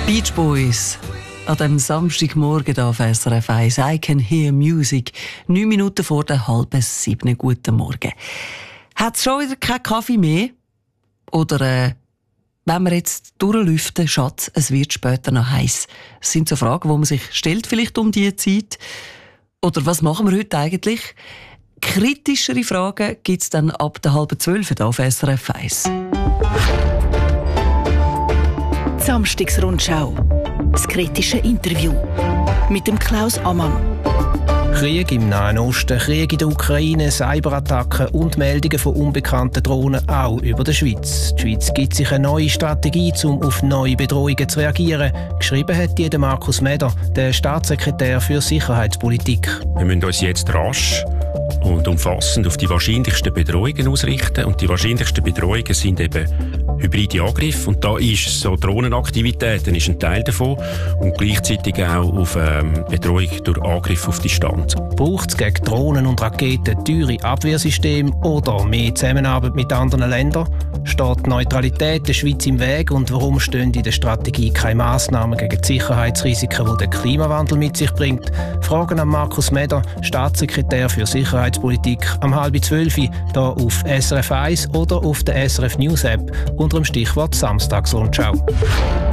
Beach Boys. An diesem Samstagmorgen hier auf SRF 1. I can hear music. 9 Minuten vor der 6:30. Guten Morgen. Hat es schon wieder keinen Kaffee mehr? Oder wenn wir jetzt durchlüften, Schatz, es wird später noch heiß. Das sind so Fragen, die man sich stellt, vielleicht um diese Zeit. Oder was machen wir heute eigentlich? Kritischere Fragen gibt es dann ab der 11:30 hier auf SRF 1. Samstagsrundschau. Das kritische Interview mit dem Klaus Ammann. Krieg im Nahen Osten, Krieg in der Ukraine, Cyberattacken und Meldungen von unbekannten Drohnen auch über der Schweiz. Die Schweiz gibt sich eine neue Strategie, um auf neue Bedrohungen zu reagieren. Geschrieben hat die Markus Meder, der Staatssekretär für Sicherheitspolitik. Wir müssen uns jetzt rasch und umfassend auf die wahrscheinlichsten Bedrohungen ausrichten. Und die wahrscheinlichsten Bedrohungen sind eben hybride Angriffe. Und da ist so Drohnenaktivitäten ist ein Teil davon. Und gleichzeitig auch auf Bedrohung durch Angriffe auf Distanz. Braucht es gegen Drohnen und Raketen teure Abwehrsysteme oder mehr Zusammenarbeit mit anderen Ländern? Steht die Neutralität der Schweiz im Weg und warum stehen in der Strategie keine Massnahmen gegen die Sicherheitsrisiken, die der Klimawandel mit sich bringt? Fragen an Markus Meder, Staatssekretär für Sicherheitspolitik, am 11:30 hier auf SRF 1 oder auf der SRF News App unter dem Stichwort Samstagsrundschau.